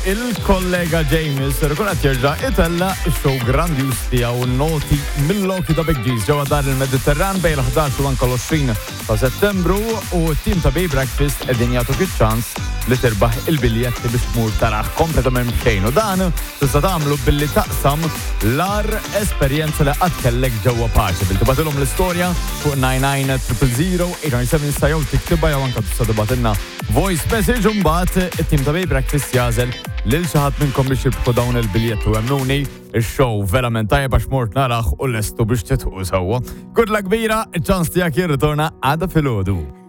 il-kollega James kun qed jerġa' itella x-show grandjus tiegħu noti mill-Loki ta' Big G's ġewwa dar il-Mediterran bejn l-11 u anke l-20 ta' Settembru u t-tim ta' Bay Breakfast qegħdin jagħtuk iċ-ċans li tirbaħ il-biljetti biex tmur taraħ kompletament xejn u dan tista' tagħmlu billi taqsam l-ar esperjenza li qatt kellek ġewwa Paċi bil tibatilhom l-istorja fuq 9900 sa jew tiktibha jew anke tista' tibatilna voice message u mbagħad it-tim ta' Bay Breakfast jażel lil xi ħadd minnkom biex jibħu dawn il-biljetti u hemmnuni ix-show verament tajjeb għax mort naraħ u lestu biex titħu sewwa. Good luck kbira, iċ-ċans tiegħek jirritorna għada filgħodu.